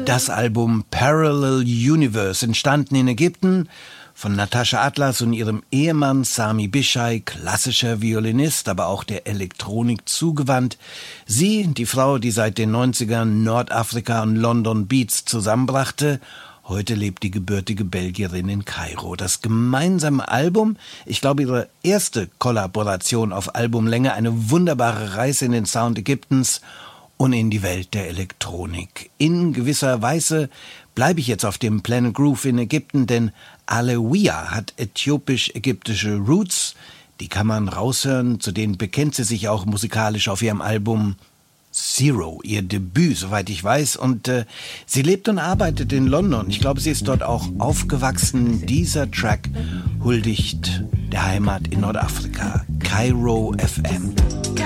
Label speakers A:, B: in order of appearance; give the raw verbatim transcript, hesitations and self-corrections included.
A: Das Album Parallel Universe, entstanden in Ägypten von Natascha Atlas und ihrem Ehemann Sami Bishai, klassischer Violinist, aber auch der Elektronik zugewandt. Sie, die Frau, die seit den neunzigern Nordafrika und London Beats zusammenbrachte, heute lebt die gebürtige Belgierin in Kairo. Das gemeinsame Album, ich glaube ihre erste Kollaboration auf Albumlänge, eine wunderbare Reise in den Sound Ägyptens und in die Welt der Elektronik. In gewisser Weise bleibe ich jetzt auf dem Planet Groove in Ägypten, denn Alewiya hat äthiopisch-ägyptische Roots. Die kann man raushören, zu denen bekennt sie sich auch musikalisch auf ihrem Album Zero, ihr Debüt, soweit ich weiß. Und äh, sie lebt und arbeitet in London. Ich glaube, sie ist dort auch aufgewachsen. Dieser Track huldigt der Heimat in Nordafrika. Kairo F M.